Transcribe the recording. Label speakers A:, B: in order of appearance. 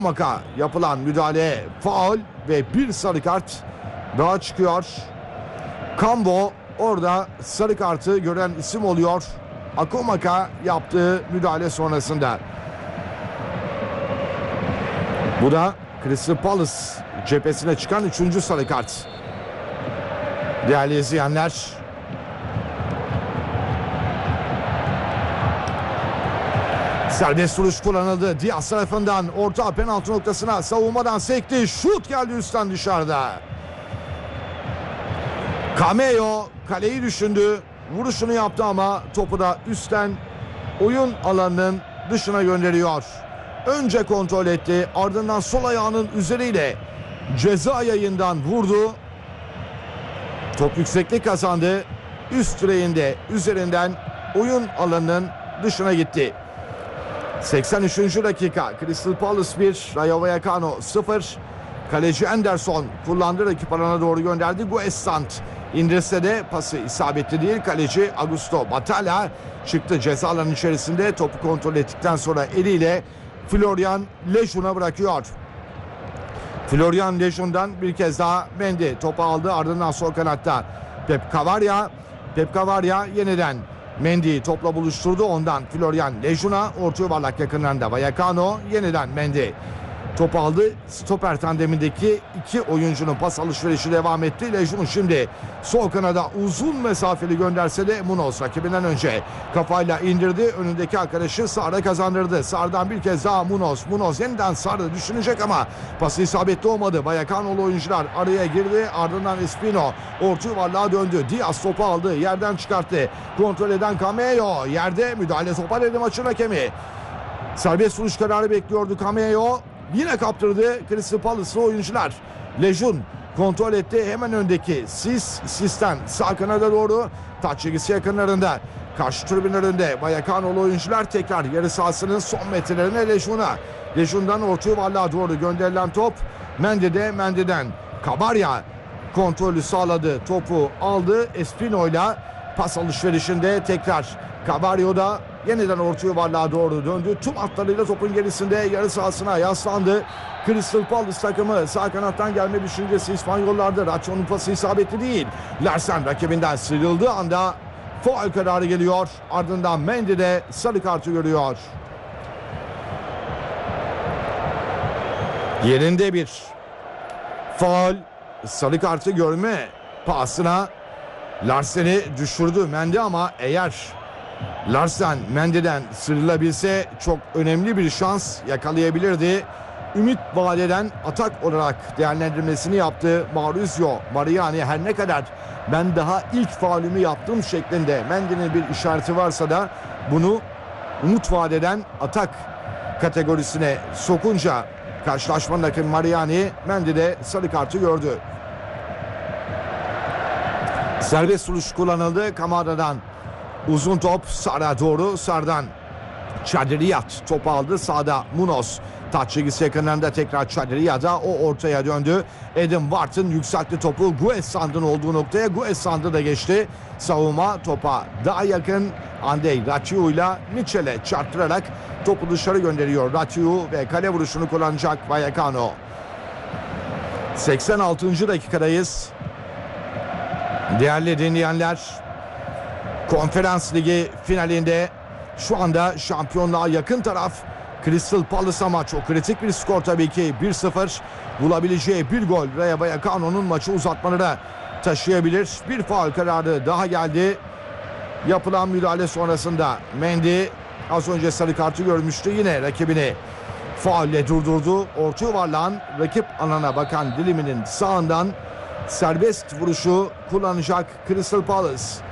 A: Maka yapılan müdahale faul ve bir sarı kart daha çıkıyor. Kambo orada sarı kartı gören isim oluyor. Akomaka yaptığı müdahale sonrasında. Bu da Crystal Palace cephesine çıkan 3. sarı kart. Değerli izleyenler, serbest vuruş kullanıldı. Diaz tarafından orta penaltı noktasına savunmadan sekti. Şut geldi üstten dışarıda. Cameo kaleyi düşündü. Vuruşunu yaptı ama topu da üstten oyun alanının dışına gönderiyor. Önce kontrol etti. Ardından sol ayağının üzeriyle ceza yayından vurdu. Top yükseklik kazandı. Üst direğinde üzerinden oyun alanının dışına gitti. 83. dakika. Crystal Palace 1, Rayo Vallecano 0. Kaleci Anderson kullandı, rakip alana doğru gönderdi. Guestant indirse de pası isabetli değil. Kaleci Augusto Batalla çıktı ceza alanının içerisinde. Topu kontrol ettikten sonra eliyle Florian Lejun'a bırakıyor. Florian Lejun'dan bir kez daha Mendy topu aldı. Ardından sol kanatta Pep Cavaria yeniden Mendy'yi topla buluşturdu. Ondan Florian Lejun'a, orta yuvarlak yakınlarında Vallecano, yeniden Mendy topu aldı. Stoper tandemindeki iki oyuncunun pas alışverişi devam etti. Lejun şimdi sol kanada uzun mesafeli gönderse de Munoz rakibinden önce kafayla indirdi. Önündeki arkadaşı Sar'a kazandırdı. Sar'dan bir kez daha Munoz yeniden Sar'ı düşünecek ama pası isabetli olmadı. Vallecano'lu oyuncular araya girdi. Ardından Espino orta yuvarlığa döndü. Diaz topu aldı. Yerden çıkarttı. Kontrol eden Cameo. Yerde müdahale topa dedi maçın hakemi. Serbest vuruş kararı bekliyordu Cameo. Yine kaptırdı Crystal Palace'lı oyuncular. Lejun kontrol etti. Hemen öndeki Sis'ten sağ kanada doğru taç çizgisi yakınlarında. Karşı tribünlerinde Vallecano'lu oyuncular tekrar yarı sahasının son metrelerine Lejun'dan orta yuvarlığa doğru gönderilen top Mendy'den Cabarya kontrolü sağladı. Topu aldı. Espino'yla pas alışverişinde tekrar Cabario'da yeniden orta yuvarlığa doğru döndü. Tüm hatlarıyla topun gerisinde yarı sahasına yaslandı. Crystal Palace takımı sağ kanattan gelme düşüncesi İspanyollarda. Raccio'nun pası isabetli değil. Larsen rakibinden sıyrıldığı anda faul kararı geliyor. Ardından Mendy de sarı kartı görüyor. Yerinde bir faul, sarı kartı görme pahasına Larsen'i düşürdü Mendy ama eğer Larsen Mendy'den sıyrılabilse çok önemli bir şans yakalayabilirdi. Ümit vadeden atak olarak değerlendirmesini yaptı Maurizio Mariani. Her ne kadar ben daha ilk faulümü yaptım şeklinde Mendy'nin bir işareti varsa da bunu umut vadeden atak kategorisine sokunca karşılaşmanın hakemi Mariani, Mendy'de sarı kartı gördü. Serbest vuruş kullanıldı. Kamada'dan uzun top Sar'a doğru. Sar'dan Çadiriyat topu aldı. Sağda Munoz taç çizgisi yakınlarında tekrar Çadiriyat'a, o ortaya döndü. Adam Wharton yükseltti topu Guessand'ın olduğu noktaya. Guessand'ı da geçti. Savunma topa daha yakın. Andrei Ratiu ile Mitchell'e çarptırarak topu dışarı gönderiyor. Ratiu ve kale vuruşunu kullanacak Vallecano. 86. dakikadayız. Değerli dinleyenler, Konferans Ligi finalinde şu anda şampiyonluğa yakın taraf Crystal Palace ama çok kritik bir skor tabii ki. 1-0 bulabileceği bir gol Rayo Vallecano'nun maçı uzatmalara taşıyabilir. Bir faul kararı daha geldi. Yapılan müdahale sonrasında Mendy az önce sarı kartı görmüştü. Yine rakibini faulle durdurdu. Orta yuvarlağın rakip alana bakan diliminin sağından serbest vuruşu kullanacak Crystal Palace.